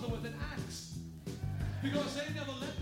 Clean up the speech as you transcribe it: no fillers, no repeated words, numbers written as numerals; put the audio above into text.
mother with an axe because they never let